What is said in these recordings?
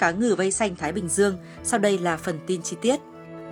cá ngừ vây xanh Thái Bình Dương. Sau đây là phần tin chi tiết.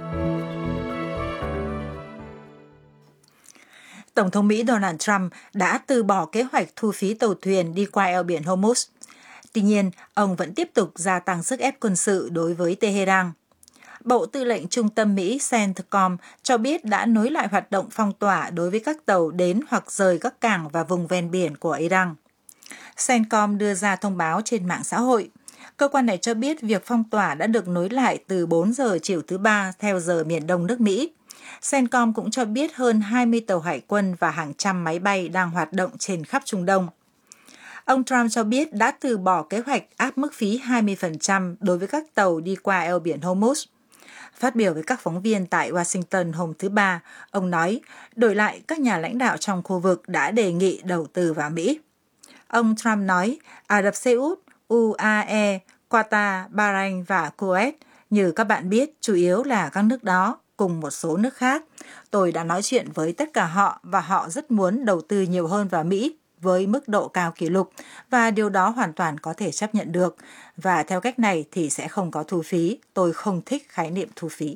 Tổng thống Mỹ Donald Trump đã từ bỏ kế hoạch thu phí tàu thuyền đi qua eo biển Hormuz. Tuy nhiên, ông vẫn tiếp tục gia tăng sức ép quân sự đối với Tehran. Bộ Tư lệnh Trung tâm Mỹ CENTCOM cho biết đã nối lại hoạt động phong tỏa đối với các tàu đến hoặc rời các cảng và vùng ven biển của Iran. CENTCOM đưa ra thông báo trên mạng xã hội. Cơ quan này cho biết việc phong tỏa đã được nối lại từ 4 giờ chiều thứ Ba theo giờ miền Đông nước Mỹ. CENTCOM cũng cho biết hơn 20 tàu hải quân và hàng trăm máy bay đang hoạt động trên khắp Trung Đông. Ông Trump cho biết đã từ bỏ kế hoạch áp mức phí 20% đối với các tàu đi qua eo biển Hormuz. Phát biểu với các phóng viên tại Washington hôm thứ Ba, ông nói, đổi lại các nhà lãnh đạo trong khu vực đã đề nghị đầu tư vào Mỹ. Ông Trump nói, Ả Rập Xê Út, UAE, Qatar, Bahrain và Kuwait, như các bạn biết, chủ yếu là các nước đó, cùng một số nước khác. Tôi đã nói chuyện với tất cả họ và họ rất muốn đầu tư nhiều hơn vào Mỹ với mức độ cao kỷ lục và điều đó hoàn toàn có thể chấp nhận được. Và theo cách này thì sẽ không có thu phí. Tôi không thích khái niệm thu phí.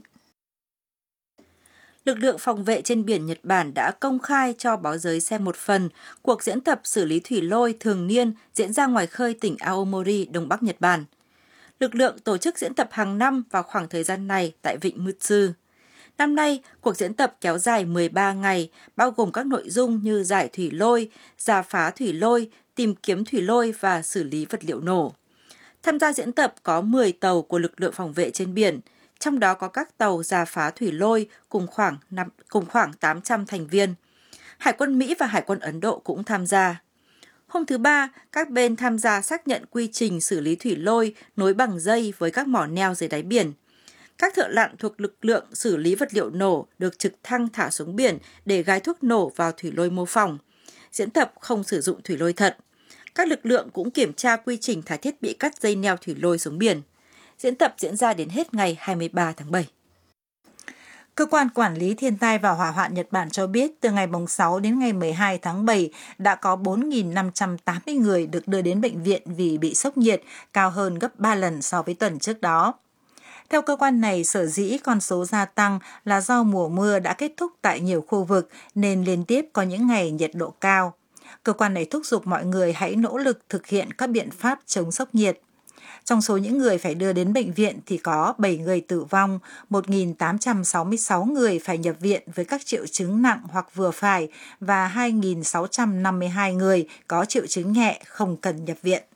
Lực lượng phòng vệ trên biển Nhật Bản đã công khai cho báo giới xem một phần cuộc diễn tập xử lý thủy lôi thường niên diễn ra ngoài khơi tỉnh Aomori, Đông Bắc Nhật Bản. Lực lượng tổ chức diễn tập hàng năm vào khoảng thời gian này tại vịnh Mutsu. Năm nay, cuộc diễn tập kéo dài 13 ngày, bao gồm các nội dung như giải thủy lôi, rà phá thủy lôi, tìm kiếm thủy lôi và xử lý vật liệu nổ. Tham gia diễn tập có 10 tàu của lực lượng phòng vệ trên biển, trong đó có các tàu rà phá thủy lôi cùng khoảng 800 thành viên. Hải quân Mỹ và Hải quân Ấn Độ cũng tham gia. Hôm thứ Ba, các bên tham gia xác nhận quy trình xử lý thủy lôi nối bằng dây với các mỏ neo dưới đáy biển. Các thợ lặn thuộc lực lượng xử lý vật liệu nổ được trực thăng thả xuống biển để gài thuốc nổ vào thủy lôi mô phỏng. Diễn tập không sử dụng thủy lôi thật. Các lực lượng cũng kiểm tra quy trình thả thiết bị cắt dây neo thủy lôi xuống biển. Diễn tập diễn ra đến hết ngày 23 tháng 7. Cơ quan Quản lý Thiên tai và Hỏa hoạn Nhật Bản cho biết từ ngày 6 đến ngày 12 tháng 7 đã có 4.580 người được đưa đến bệnh viện vì bị sốc nhiệt, cao hơn gấp 3 lần so với tuần trước đó. Theo cơ quan này, sở dĩ con số gia tăng là do mùa mưa đã kết thúc tại nhiều khu vực nên liên tiếp có những ngày nhiệt độ cao. Cơ quan này thúc giục mọi người hãy nỗ lực thực hiện các biện pháp chống sốc nhiệt. Trong số những người phải đưa đến bệnh viện thì có 7 người tử vong, 1.866 người phải nhập viện với các triệu chứng nặng hoặc vừa phải và 2.652 người có triệu chứng nhẹ không cần nhập viện.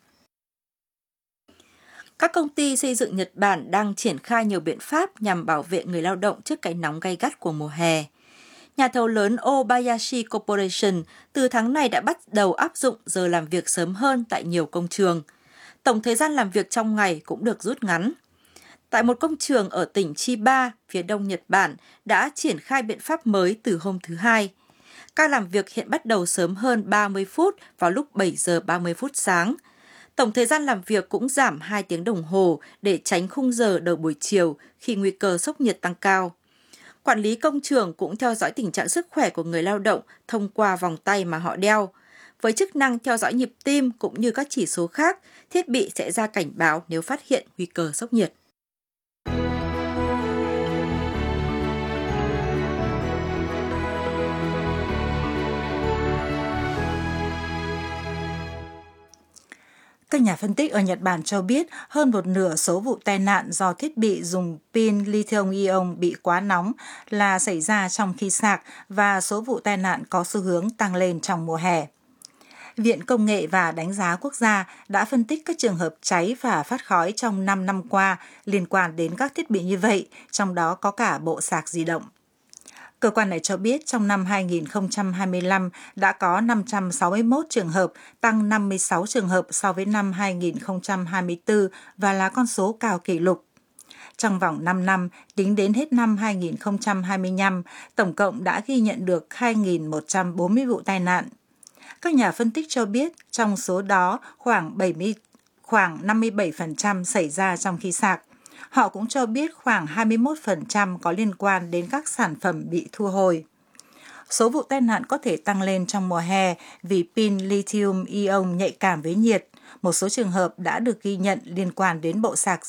Các công ty xây dựng Nhật Bản đang triển khai nhiều biện pháp nhằm bảo vệ người lao động trước cái nóng gay gắt của mùa hè. Nhà thầu lớn Obayashi Corporation từ tháng này đã bắt đầu áp dụng giờ làm việc sớm hơn tại nhiều công trường. Tổng thời gian làm việc trong ngày cũng được rút ngắn. Tại một công trường ở tỉnh Chiba, phía đông Nhật Bản, đã triển khai biện pháp mới từ hôm thứ Hai. Ca làm việc hiện bắt đầu sớm hơn 30 phút vào lúc 7 giờ 30 phút sáng. Tổng thời gian làm việc cũng giảm 2 tiếng đồng hồ để tránh khung giờ đầu buổi chiều khi nguy cơ sốc nhiệt tăng cao. Quản lý công trường cũng theo dõi tình trạng sức khỏe của người lao động thông qua vòng tay mà họ đeo. Với chức năng theo dõi nhịp tim cũng như các chỉ số khác, thiết bị sẽ ra cảnh báo nếu phát hiện nguy cơ sốc nhiệt. Các nhà phân tích ở Nhật Bản cho biết hơn một nửa số vụ tai nạn do thiết bị dùng pin lithium-ion bị quá nóng là xảy ra trong khi sạc và số vụ tai nạn có xu hướng tăng lên trong mùa hè. Viện Công nghệ và Đánh giá Quốc gia đã phân tích các trường hợp cháy và phát khói trong 5 năm qua liên quan đến các thiết bị như vậy, trong đó có cả bộ sạc di động. Cơ quan này cho biết trong năm 2025 đã có 561 trường hợp, tăng 56 trường hợp so với năm 2024 và là con số cao kỷ lục. Trong vòng 5 năm, tính đến hết năm 2025, tổng cộng đã ghi nhận được 2.140 vụ tai nạn. Các nhà phân tích cho biết trong số đó khoảng 57% xảy ra trong khi sạc. Họ cũng cho biết khoảng 21% có liên quan đến các sản phẩm bị thu hồi. Số vụ tai nạn có thể tăng lên trong mùa hè vì pin lithium-ion nhạy cảm với nhiệt. Một số trường hợp đã được ghi nhận liên quan đến bộ sạc